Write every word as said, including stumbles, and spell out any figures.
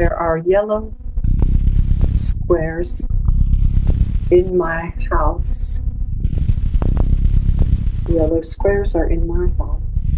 There are yellow squares in my house. Yellow squares are in my house.